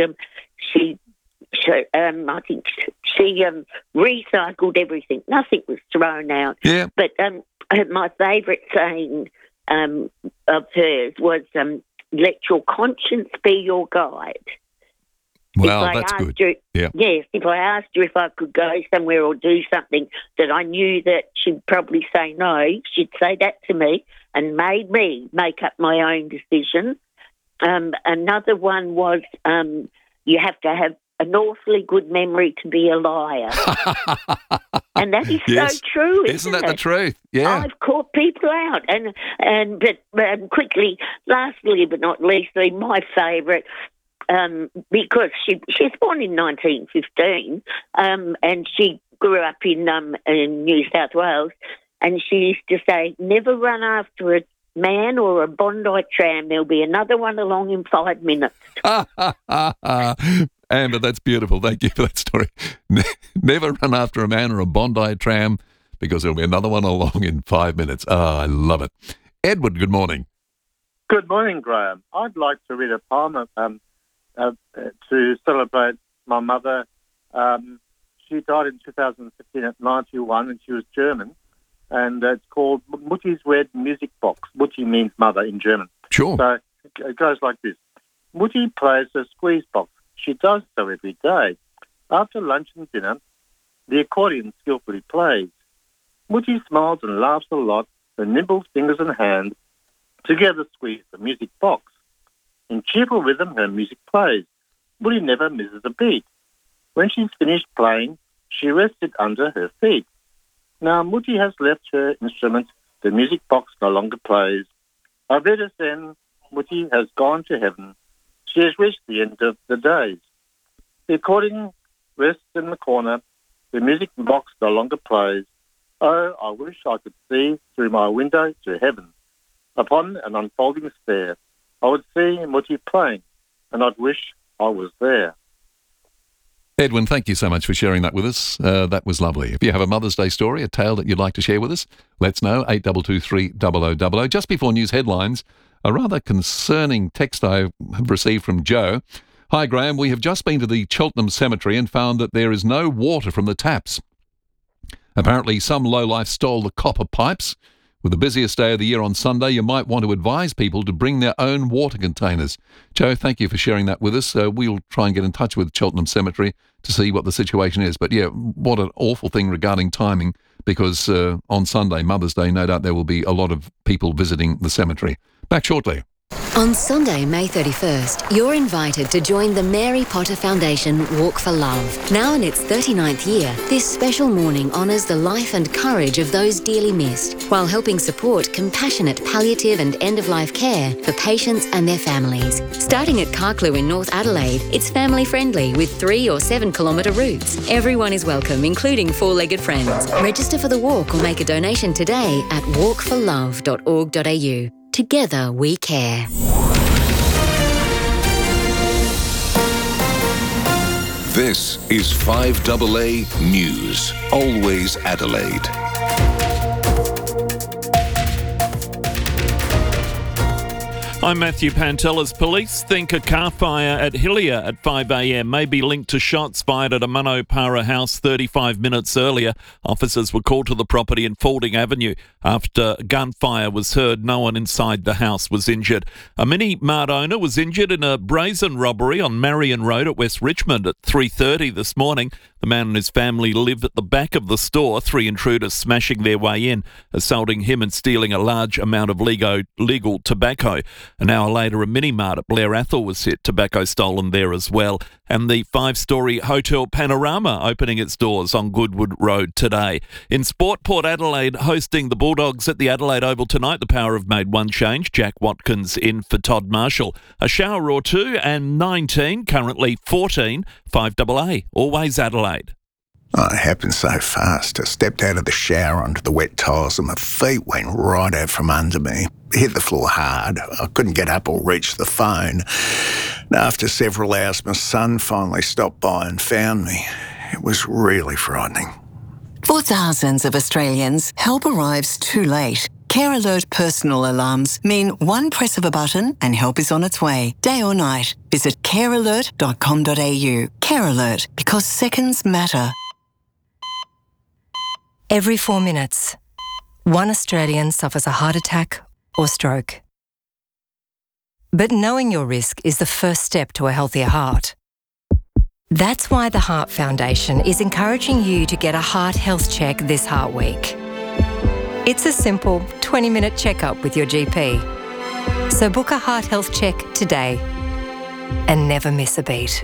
I think she recycled everything. Nothing was thrown out.
Yeah.
But my favourite saying of hers was, let your conscience be your guide.
Well, that's good.
Yes, if I asked her if I could go somewhere or do something that I knew that she'd probably say no, she'd say that to me and made me make up my own decision. Another one was, you have to have an awfully good memory to be a liar. And that is so true, isn't
that
it?
the truth? Yeah.
I've caught people out. But quickly, lastly but not leastly, my favourite, because she's born in 1915, and she grew up in New South Wales, and she used to say, never run after a man or a Bondi tram. There'll be another one along in 5 minutes.
Amber, that's beautiful. Thank you for that story. Never run after a man or a Bondi tram because there'll be another one along in 5 minutes. Oh, I love it. Edward, good morning.
Good morning, Graham. I'd like to read a poem to celebrate my mother. She died in 2015 at 91, and she was German. And it's called Mutti's Red Music Box. Mutti means mother in German.
Sure.
So it goes like this. Mutti plays a squeeze box. She does so every day. After lunch and dinner, the accordion skillfully plays. Mutti smiles and laughs a lot. Her nimble fingers and hands together squeeze the music box. In cheerful rhythm, her music plays. Mutti never misses a beat. When she's finished playing, she rests it under her feet. Now Mutti has left her instrument. The music box no longer plays. Avedersen, Mutti has gone to heaven. She has reached the end of the days. The accordion rests in the corner. The music box no longer plays. Oh, I wish I could see through my window to heaven. Upon an unfolding stair, I would see Mutti playing, and I'd wish I was there.
Edwin, thank you so much for sharing that with us. That was lovely. If you have a Mother's Day story, a tale that you'd like to share with us, let's know, 8223 0000. Just before news headlines, a rather concerning text I have received from Joe. Hi, Graham. We have just been to the Cheltenham Cemetery and found that there is no water from the taps. Apparently, some lowlife stole the copper pipes. With the busiest day of the year on Sunday, you might want to advise people to bring their own water containers. Joe, thank you for sharing that with us. We'll try and get in touch with Cheltenham Cemetery to see what the situation is. But yeah, what an awful thing regarding timing, because on Sunday, Mother's Day, no doubt there will be a lot of people visiting the cemetery. Back shortly.
On Sunday, May 31st, you're invited to join the Mary Potter Foundation Walk for Love. Now in its 39th year, this special morning honours the life and courage of those dearly missed, while helping support compassionate palliative and end-of-life care for patients and their families. Starting at Carclew in North Adelaide, it's family-friendly with 3 or 7 kilometre routes. Everyone is welcome, including four-legged friends. Register for the walk or make a donation today at walkforlove.org.au. Together we care.
This is 5AA News. Always Adelaide.
I'm Matthew Pantelis. Police think a car fire at Hillier at 5 a.m. may be linked to shots fired at a Manopara house 35 minutes earlier. Officers were called to the property in Faulding Avenue. After gunfire was heard, no one inside the house was injured. A Mini Mart owner was injured in a brazen robbery on Marion Road at West Richmond at 3:30 this morning. The man and his family live at the back of the store, 3 intruders smashing their way in, assaulting him and stealing a large amount of legal tobacco. An hour later, a mini-mart at Blair Athol was hit, tobacco stolen there as well. And the 5-storey Hotel Panorama opening its doors on Goodwood Road today. In sport, Port Adelaide hosting the Bulldogs at the Adelaide Oval tonight. The Power have made one change. Jack Watkins in for Todd Marshall. A shower or two and 19, currently 14, 5AA. Always Adelaide.
Oh, it happened so fast. I stepped out of the shower onto the wet tiles and my feet went right out from under me. Hit the floor hard. I couldn't get up or reach the phone. And after several hours, my son finally stopped by and found me. It was really frightening.
For thousands of Australians, help arrives too late. Care Alert personal alarms mean one press of a button and help is on its way, day or night. Visit carealert.com.au. Care Alert, because seconds matter.
Every 4 minutes, one Australian suffers a heart attack or stroke. But knowing your risk is the first step to a healthier heart. That's why the Heart Foundation is encouraging you to get a heart health check this Heart Week. It's a simple 20-minute checkup with your GP. So book a heart health check today and never miss a beat.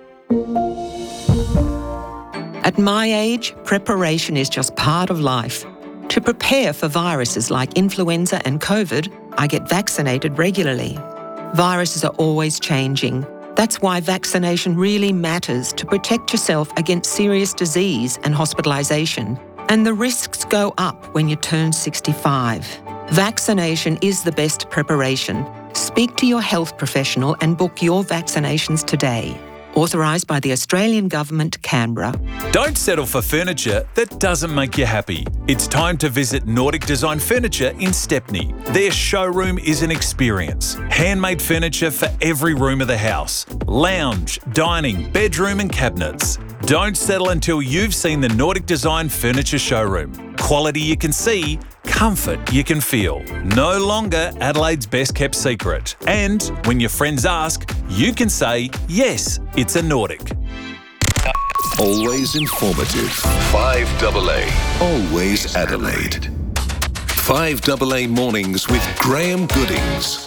At my age, preparation is just part of life. To prepare for viruses like influenza and COVID, I get vaccinated regularly. Viruses are always changing. That's why vaccination really matters to protect yourself against serious disease and hospitalisation. And the risks go up when you turn 65. Vaccination is the best preparation. Speak to your health professional and book your vaccinations today. Authorised by the Australian Government, Canberra.
Don't settle for furniture that doesn't make you happy. It's time to visit Nordic Design Furniture in Stepney. Their showroom is an experience. Handmade furniture for every room of the house. Lounge, dining, bedroom and cabinets. Don't settle until you've seen the Nordic Design Furniture showroom. Quality you can see, comfort you can feel. No longer Adelaide's best kept secret. And when your friends ask, you can say, yes, it's a Nordic.
Always informative. 5AA. Always Adelaide. 5AA Mornings with Graham Goodings.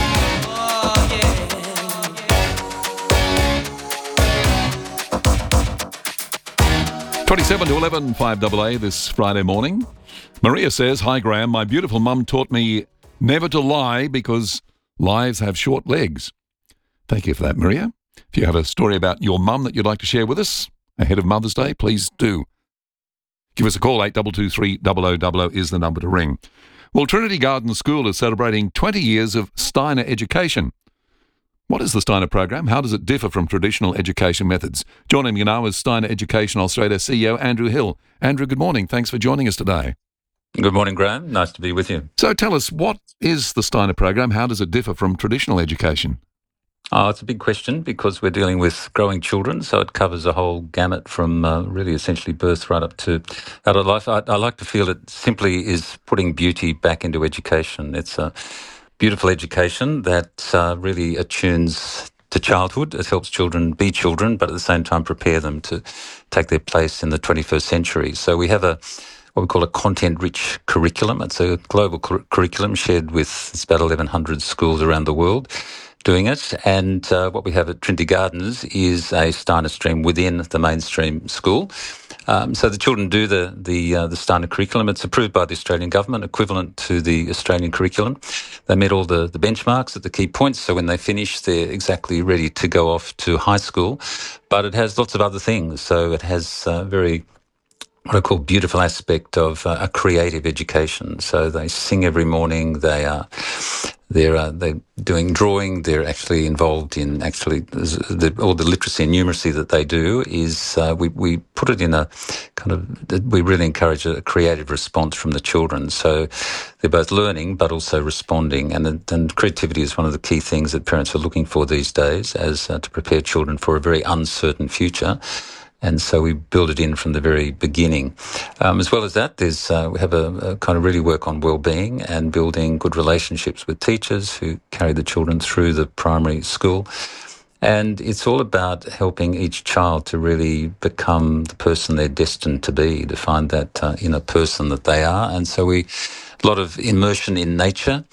27 to 11, 5AA this Friday morning. Maria says, "Hi Graham, my beautiful mum taught me never to lie because lives have short legs." Thank you for that, Maria. If you have a story about your mum that you'd like to share with us ahead of Mother's Day, please do. Give us a call, 8223 0000 is the number to ring. Well, Trinity Garden School is celebrating 20 years of Steiner education. What is the Steiner program? How does it differ from traditional education methods? Joining me now is Steiner Education Australia CEO Andrew Hill. Andrew, good morning. Thanks for joining us today.
Good morning, Graham. Nice to be with you.
So tell us, what is the Steiner program? How does it differ from traditional education?
Oh, it's a big question because we're dealing with growing children, so it covers a whole gamut from really essentially birth right up to adult life. I like to feel it simply is putting beauty back into education. It's a beautiful education that really attunes to childhood. It helps children be children, but at the same time prepare them to take their place in the 21st century. So we have what we call a content-rich curriculum. It's a global curriculum shared with about 1,100 schools around the world doing it. And what we have at Trinity Gardens is a Steiner stream within the mainstream school. So the children do the Steiner curriculum. It's approved by the Australian government, equivalent to the Australian curriculum. They met all the benchmarks at the key points, so when they finish, they're exactly ready to go off to high school. But it has lots of other things. So it has very what I call beautiful aspect of a creative education. So they sing every morning. They're doing drawing. They're actually involved in all the literacy and numeracy that they do is we put it in a kind of, we really encourage a creative response from the children. So they're both learning but also responding. And creativity is one of the key things that parents are looking for these days as to prepare children for a very uncertain future. And so we build it in from the very beginning. As well as that, we have a kind of really work on well-being and building good relationships with teachers who carry the children through the primary school. And it's all about helping each child to really become the person they're destined to be, to find that inner person that they are. And so a lot of immersion in nature.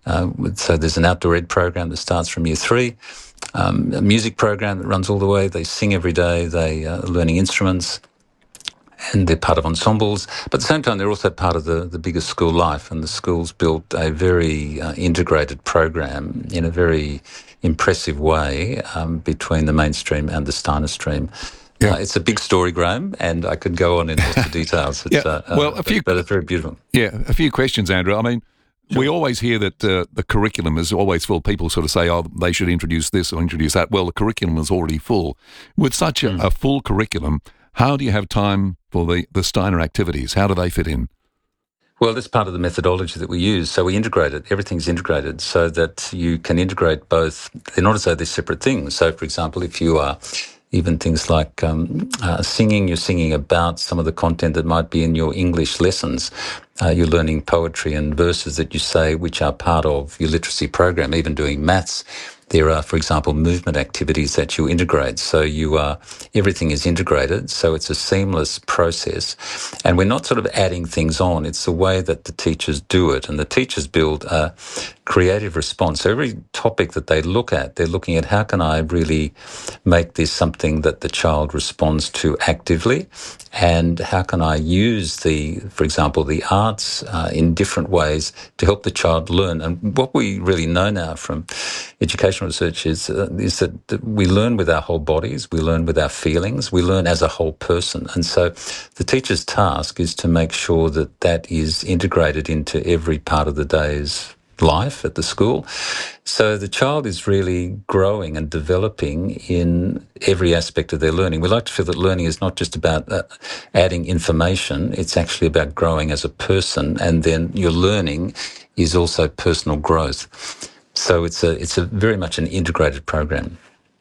So there's an outdoor ed program that starts from year 3. A music program that runs all the way. They sing every day. They are learning instruments, and they're part of ensembles. But at the same time, they're also part of the bigger school life. And the school's built a very integrated program in a very impressive way between the mainstream and the Steiner stream. Yeah. It's a big story, Graham, and I could go on into the details. It's, but it's very beautiful.
Yeah, a few questions, Andrew. I mean, we always hear that the curriculum is always full. People sort of say, oh, they should introduce this or introduce that. Well, the curriculum is already full. With such a full curriculum, how do you have time for the Steiner activities? How do they fit in?
Well, that's part of the methodology that we use. So we integrate it. Everything's integrated so that you can integrate both. They're not as though they're separate things. So, for example, if you are even things like singing, you're singing about some of the content that might be in your English lessons. You're learning poetry and verses that you say, which are part of your literacy program. Even doing maths, there are, for example, movement activities that you integrate. So everything is integrated. So it's a seamless process. And we're not sort of adding things on. It's the way that the teachers do it. And the teachers build a creative response. So every topic that they look at, they're looking at how can I really make this something that the child responds to actively, and how can I use for example, the arts in different ways to help the child learn. And what we really know now from education educational research is that we learn with our whole bodies, we learn with our feelings, we learn as a whole person. And so the teacher's task is to make sure that that is integrated into every part of the day's life at the school. So the child is really growing and developing in every aspect of their learning. We like to feel that learning is not just about adding information, it's actually about growing as a person, and then your learning is also personal growth. So it's a very much an integrated program.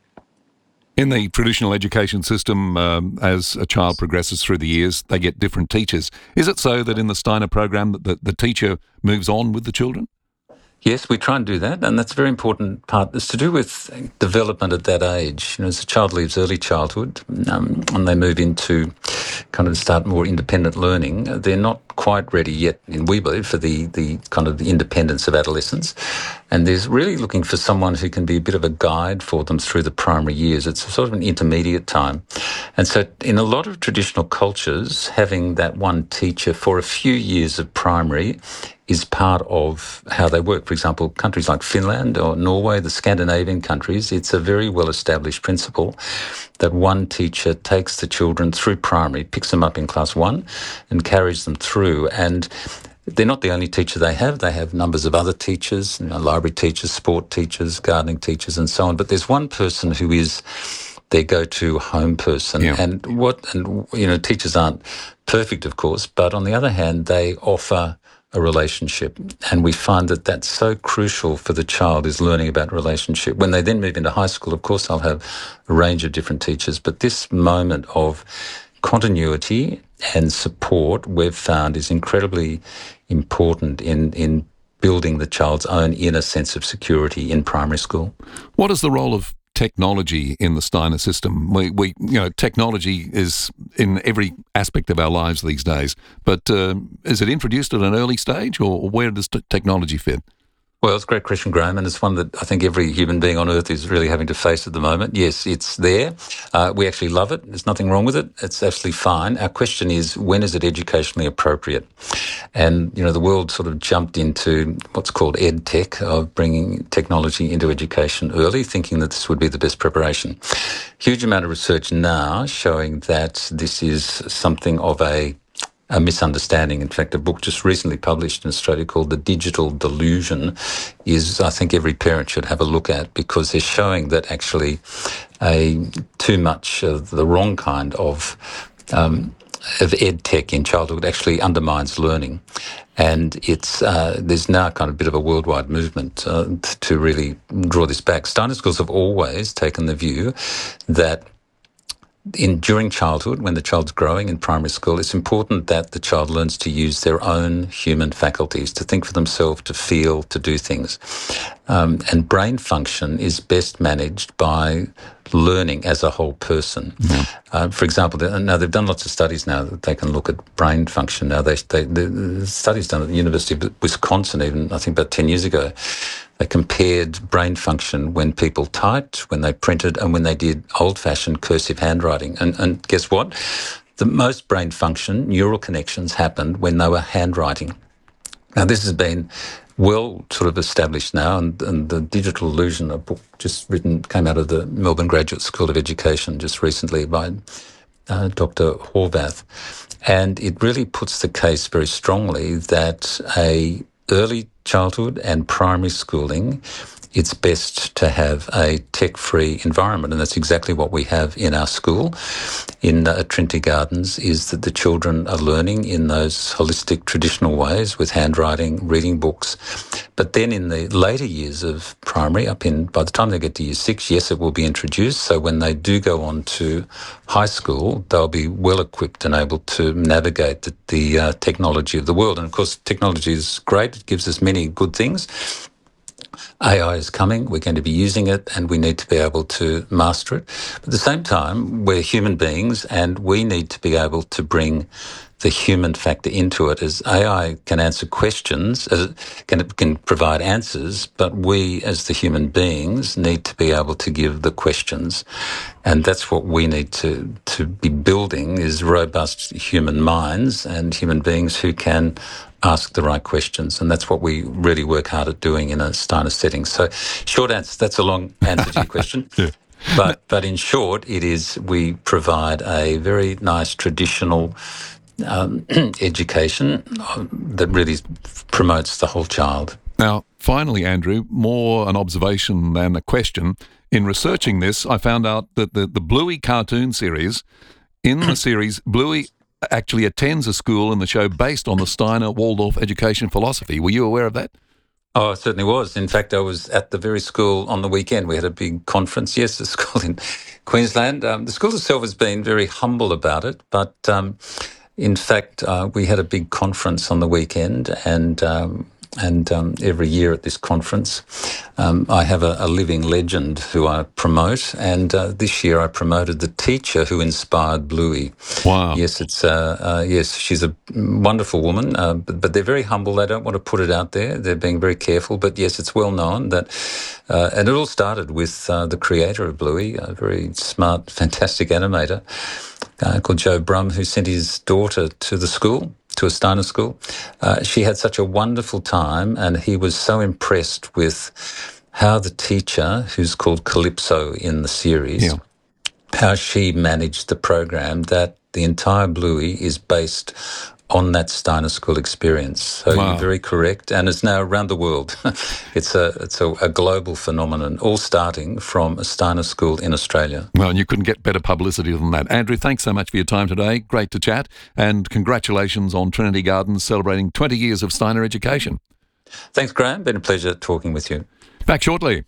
In the traditional education system, as a child progresses through the years, they get different teachers. Is it so that in the Steiner program that the teacher moves on with the children?
Yes, we try and do that, and that's a very important part. It's to do with development at that age. You know, as a child leaves early childhood and they move into kind of start more independent learning, they're not quite ready yet, we believe, for the kind of the independence of adolescence. And there's really looking for someone who can be a bit of a guide for them through the primary years. It's sort of an intermediate time. And so in a lot of traditional cultures, having that one teacher for a few years of primary is part of how they work. For example, countries like Finland or Norway, the Scandinavian countries, it's a very well-established principle that one teacher takes the children through primary, picks them up in class 1 and carries them through. And they're not the only teacher they have. They have numbers of other teachers, library teachers, sport teachers, gardening teachers and so on. But there's one person who is their go-to home person. Yeah. And teachers aren't perfect, of course, but on the other hand, they offer a relationship. And we find that that's so crucial for the child, is learning about relationship. When they then move into high school, of course, they'll have a range of different teachers. But this moment of continuity and support, we've found, is incredibly important in building the child's own inner sense of security in primary school.
What is the role of technology in the Steiner system? We technology is in every aspect of our lives these days, but is it introduced at an early stage, or where does technology fit?
Well, it's a great question, Graham, and it's one that I think every human being on earth is really having to face at the moment. Yes, it's there. We actually love it. There's nothing wrong with it. It's absolutely fine. Our question is, when is it educationally appropriate? And, the world sort of jumped into what's called EdTech, of bringing technology into education early, thinking that this would be the best preparation. Huge amount of research now showing that this is something of a misunderstanding. In fact, a book just recently published in Australia called The Digital Delusion is, I think, every parent should have a look at, because they're showing that actually too much of the wrong kind of ed tech in childhood actually undermines learning. And it's there's now kind of a bit of a worldwide movement to really draw this back. Steiner schools have always taken the view that during childhood, when the child's growing in primary school, it's important that the child learns to use their own human faculties, to think for themselves, to feel, to do things. And brain function is best managed by learning as a whole person. Mm-hmm. For example, now they've done lots of studies now that they can look at brain function. Now, the studies done at the University of Wisconsin, even I think about 10 years ago, they compared brain function when people typed, when they printed, and when they did old-fashioned cursive handwriting. And guess what? The most brain function, neural connections, happened when they were handwriting. Now, this has been well sort of established now, and The Digital Illusion, a book just written, came out of the Melbourne Graduate School of Education just recently by Dr. Horvath. And it really puts the case very strongly that early childhood and primary schooling, it's best to have a tech-free environment, and that's exactly what we have in our school at Trinity Gardens, is that the children are learning in those holistic traditional ways with handwriting, reading books. But then in the later years of primary, by the time they get to year 6, yes, it will be introduced. So when they do go on to high school, they'll be well equipped and able to navigate the technology of the world. And of course, technology is great. It gives us many good things. AI is coming, we're going to be using it, and we need to be able to master it. But at the same time, we're human beings, and we need to be able to bring the human factor into it. As AI can answer questions, can provide answers, but we as the human beings need to be able to give the questions. And that's what we need to be building, is robust human minds and human beings who can ask the right questions. And that's what we really work hard at doing in a Steiner setting. So short answer, that's a long answer to your question.
Yeah.
But in short, it is we provide a very nice traditional education that really promotes the whole child.
Now, finally, Andrew, more an observation than a question. In researching this, I found out that the Bluey cartoon series, in the series, Bluey actually attends a school in the show based on the Steiner Waldorf education philosophy. Were you aware of that?
Oh, it certainly was. In fact, I was at the very school on the weekend. We had a big conference. Yes, the school in Queensland. The school itself has been very humble about it, but in fact, we had a big conference on the weekend, and every year at this conference, I have a living legend who I promote, and this year I promoted the teacher who inspired Bluey.
Wow!
Yes, it's yes, she's a wonderful woman, but they're very humble. They don't want to put it out there. They're being very careful. But yes, it's well known that, and it all started with the creator of Bluey, a very smart, fantastic animator called Joe Brum, who sent his daughter to the school, to a Steiner school. She had such a wonderful time, and he was so impressed with how the teacher, who's called Calypso in the series, how she managed the program, that the entire Bluey is based on that Steiner School experience. So
Wow.
You're very correct, and it's now around the world. It's a global phenomenon, all starting from a Steiner School in Australia.
Well, and you couldn't get better publicity than that. Andrew, thanks so much for your time today. Great to chat, and congratulations on Trinity Gardens celebrating 20 years of Steiner education.
Thanks, Graham. Been a pleasure talking with you.
Back shortly.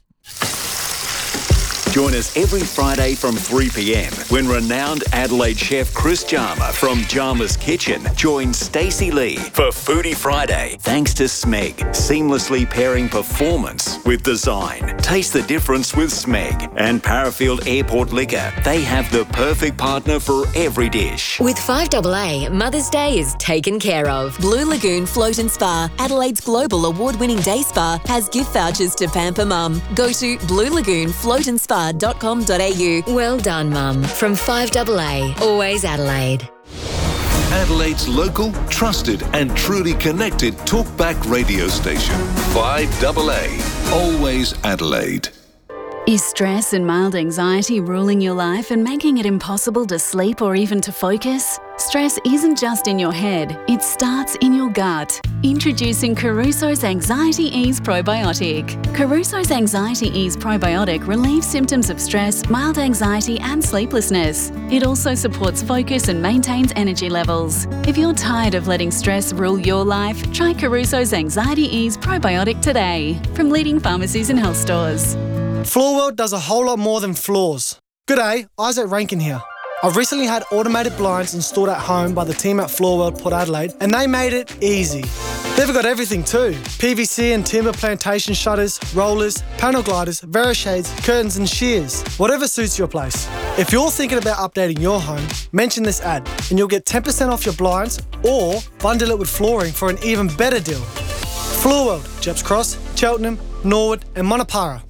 Join us every Friday from 3 p.m. when renowned Adelaide chef Chris Jarma from Jarma's Kitchen joins Stacey Lee for Foodie Friday. Thanks to Smeg, seamlessly pairing performance with design. Taste the difference with Smeg and Parafield Airport Liquor. They have the perfect partner for every dish.
With 5AA, Mother's Day is taken care of. Blue Lagoon Float and Spa, Adelaide's global award-winning day spa, has gift vouchers to pamper mum. Go to bluelagoonfloatandspa.com.au. Well done, Mum. From 5AA, always Adelaide.
Adelaide's local, trusted and truly connected talkback radio station. 5AA, always Adelaide.
Is stress and mild anxiety ruling your life and making it impossible to sleep or even to focus? Stress isn't just in your head, it starts in your gut. Introducing Caruso's Anxiety Ease Probiotic. Caruso's Anxiety Ease Probiotic relieves symptoms of stress, mild anxiety and sleeplessness. It also supports focus and maintains energy levels. If you're tired of letting stress rule your life, try Caruso's Anxiety Ease Probiotic today from leading pharmacies and health stores.
Floorworld does a whole lot more than floors. G'day, Isaac Rankin here. I've recently had automated blinds installed at home by the team at Floorworld Port Adelaide, and they made it easy. They've got everything too. PVC and timber plantation shutters, rollers, panel gliders, Verishades, curtains and shears. Whatever suits your place. If you're thinking about updating your home, mention this ad and you'll get 10% off your blinds or bundle it with flooring for an even better deal. Floorworld, Jeps Cross, Cheltenham, Norwood and Monopara.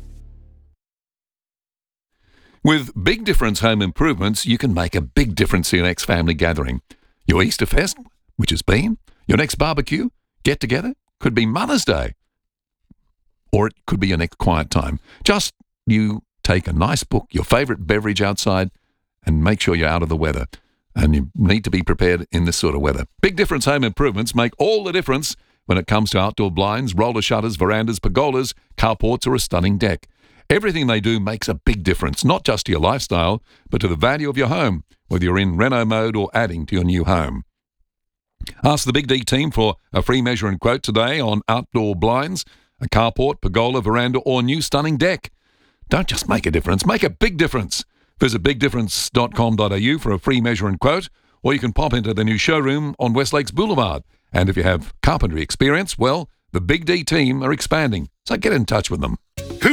With Big Difference Home Improvements, you can make a big difference to your next family gathering. Your Easter Fest, which has been, your next barbecue, get-together, could be Mother's Day. Or it could be your next quiet time. Just you take a nice book, your favourite beverage outside, and make sure you're out of the weather. And you need to be prepared in this sort of weather. Big Difference Home Improvements make all the difference when it comes to outdoor blinds, roller shutters, verandas, pergolas, carports, or a stunning deck. Everything they do makes a big difference, not just to your lifestyle, but to the value of your home, whether you're in reno mode or adding to your new home. Ask the Big D team for a free measure and quote today on outdoor blinds, a carport, pergola, veranda, or new stunning deck. Don't just make a difference, make a big difference. Visit bigdifference.com.au for a free measure and quote, or you can pop into the new showroom on West Lakes Boulevard. And if you have carpentry experience, well, the Big D team are expanding, so get in touch with them.
Who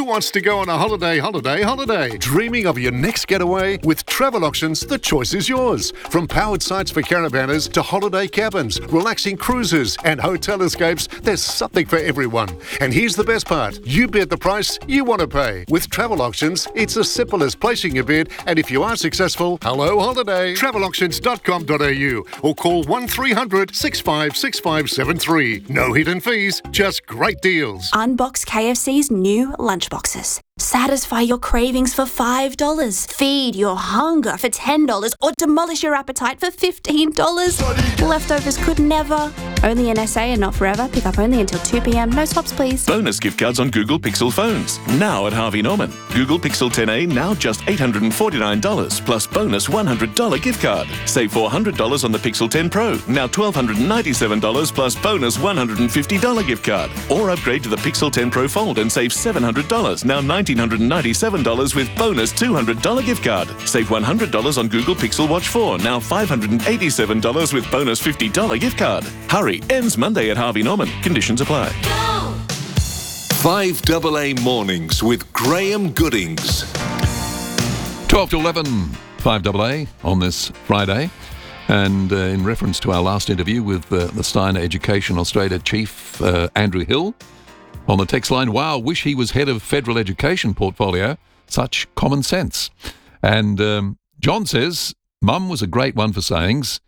wants to go on a holiday? Dreaming of your next getaway? With Travel Auctions, the choice is yours. From powered sites for caravanners to holiday cabins, relaxing cruises and hotel escapes, there's something for everyone. And here's the best part. You bid the price you want to pay. With Travel Auctions, it's as simple as placing your bid, and if you are successful, hello holiday. Travelauctions.com.au or call 1300 656573. No hidden fees, just great deals.
Unbox KFC's new lunchboxes. Satisfy your cravings for $5. Feed your hunger for $10 or demolish your appetite for $15. Leftovers could never. Only in SA and not forever. Pick up only until 2 p.m. No swaps, please.
Bonus gift cards on Google Pixel phones. Now at Harvey Norman. Google Pixel 10a now just $849 plus bonus $100 gift card. Save $400 on the Pixel 10 Pro. Now $1,297 plus bonus $150 gift card. Or upgrade to the Pixel 10 Pro Fold and save $700. Now $1,997 with bonus $200 gift card. Save $100 on Google Pixel Watch 4. Now $587 with bonus $50 gift card. Hurry, ends Monday at Harvey Norman. Conditions apply.
5AA Mornings with Graham Goodings.
12 to 11, 5AA on this Friday. And in reference to our last interview with the Steiner Education Australia Chief, Andrew Hill, on the text line, wow, wish he was head of federal education portfolio. Such common sense. And John says, Mum was a great one for sayings.